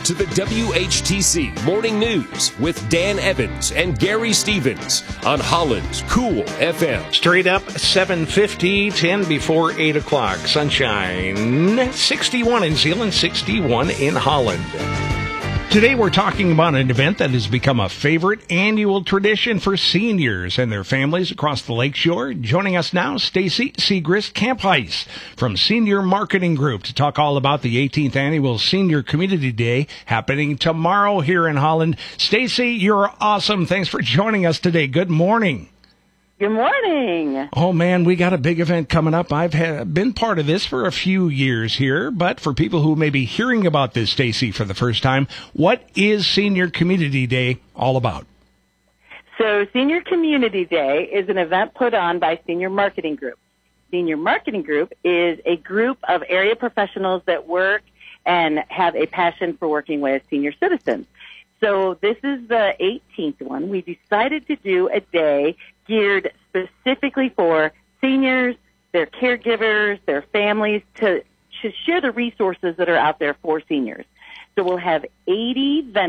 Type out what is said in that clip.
to the WHTC Morning News with Dan Evans and Gary Stevens on Holland's Cool FM. Straight up 7:50, 10 before 8 o'clock. Sunshine, 61 in Zeeland, 61 in Holland. Today we're talking about an event that has become a favorite annual tradition for seniors and their families across the lakeshore. Joining us now, Stacy Segrist Kamphuis from Senior Marketing Group to talk all about the 18th Annual Senior Community Day happening tomorrow here in Holland. Stacy, you're awesome. Thanks for joining us today. Good morning. Good morning. Oh, man, we got a big event coming up. I've been part of this for a few years here, but for people who may be hearing about this, Stacy, for the first time, what is Senior Community Day all about? So Senior Community Day is an event put on by Senior Marketing Group. Senior Marketing Group is a group of area professionals that work and have a passion for working with senior citizens. So this is the 18th one. We decided to do a day geared specifically for seniors, their caregivers, their families, to share the resources that are out there for seniors. So we'll have 80 vendors